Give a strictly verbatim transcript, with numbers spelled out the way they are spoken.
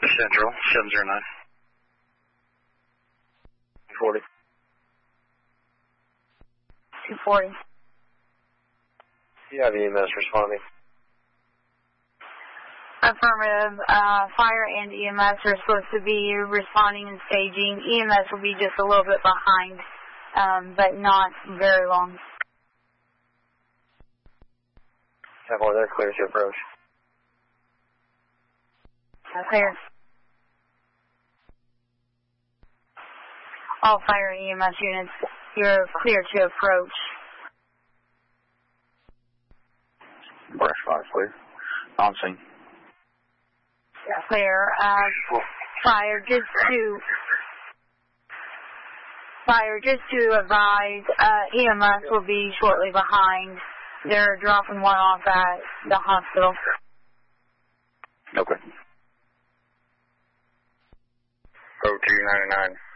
Central, seven zero nine. forty. two forty. You have E M S responding. Affirmative. Uh, fire and E M S are supposed to be responding and staging. E M S will be just a little bit behind, um, but not very long. Have one there, clear to approach. Clear. All fire and E M S units, you're clear to approach. Brush fire clear. On scene. Clear. Uh, fire, just to fire, just to advise, uh, E M S will be shortly behind. They're dropping one off at the hospital. Okay. oh two ninety-nine.